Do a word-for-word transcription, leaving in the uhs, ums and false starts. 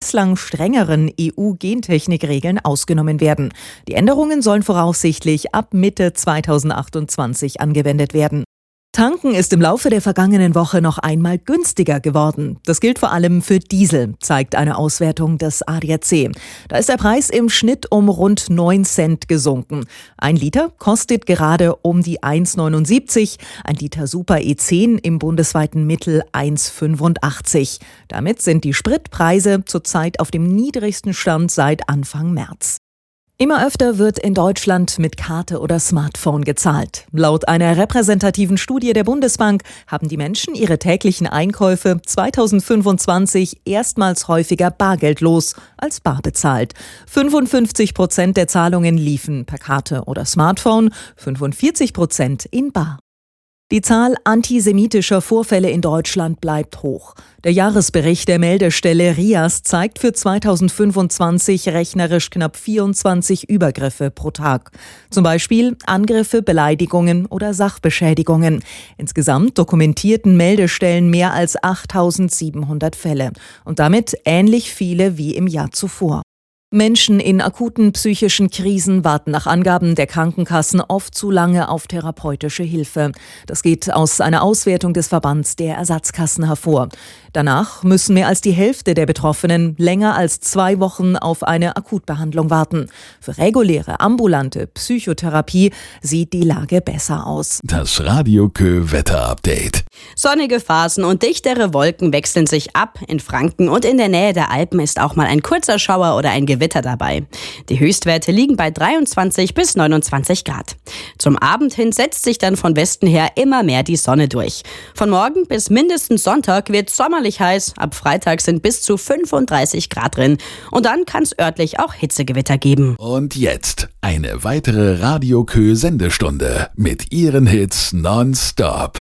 bislang strengeren E U-Gentechnikregeln ausgenommen werden. Die Änderungen sollen voraussichtlich ab Mitte zweitausendachtundzwanzig angewendet werden. Tanken ist im Laufe der vergangenen Woche noch einmal günstiger geworden. Das gilt vor allem für Diesel, zeigt eine Auswertung des A D A C. Da ist der Preis im Schnitt um rund neun Cent gesunken. Ein Liter kostet gerade um die eins Komma neunundsiebzig, ein Liter Super E zehn im bundesweiten Mittel eins Komma fünfundachtzig. Damit sind die Spritpreise zurzeit auf dem niedrigsten Stand seit Anfang März. Immer öfter wird in Deutschland mit Karte oder Smartphone gezahlt. Laut einer repräsentativen Studie der Bundesbank haben die Menschen ihre täglichen Einkäufe zweitausendfünfundzwanzig erstmals häufiger bargeldlos als bar bezahlt. fünfundfünfzig Prozent der Zahlungen liefen per Karte oder Smartphone, fünfundvierzig Prozent in bar. Die Zahl antisemitischer Vorfälle in Deutschland bleibt hoch. Der Jahresbericht der Meldestelle R I A S zeigt für zweitausendfünfundzwanzig rechnerisch knapp vierundzwanzig Übergriffe pro Tag. Zum Beispiel Angriffe, Beleidigungen oder Sachbeschädigungen. Insgesamt dokumentierten Meldestellen mehr als achttausendsiebenhundert Fälle und damit ähnlich viele wie im Jahr zuvor. Menschen in akuten psychischen Krisen warten nach Angaben der Krankenkassen oft zu lange auf therapeutische Hilfe. Das geht aus einer Auswertung des Verbands der Ersatzkassen hervor. Danach müssen mehr als die Hälfte der Betroffenen länger als zwei Wochen auf eine Akutbehandlung warten. Für reguläre ambulante Psychotherapie sieht die Lage besser aus. Das Radio Kö Wetter-Update. Sonnige Phasen und dichtere Wolken wechseln sich ab. In Franken und in der Nähe der Alpen ist auch mal ein kurzer Schauer oder ein Gewitter dabei. Die Höchstwerte liegen bei dreiundzwanzig bis neunundzwanzig Grad. Zum Abend hin setzt sich dann von Westen her immer mehr die Sonne durch. Von morgen bis mindestens Sonntag wird sommerlich heiß. Ab Freitag sind bis zu fünfunddreißig Grad drin. Und dann kann es örtlich auch Hitzegewitter geben. Und jetzt eine weitere Radio Kö Sendestunde mit ihren Hits nonstop.